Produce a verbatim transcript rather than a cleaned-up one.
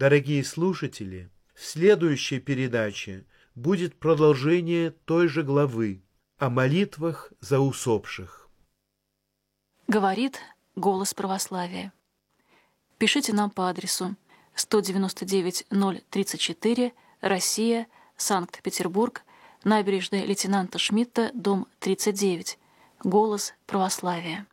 Дорогие слушатели, в следующей передаче будет продолжение той же главы о молитвах за усопших. Говорит голос православия. Пишите нам по адресу сто девяносто девять ноль тридцать четыре, Россия, Санкт-Петербург, набережная лейтенанта Шмидта, дом тридцать девять. Голос православия.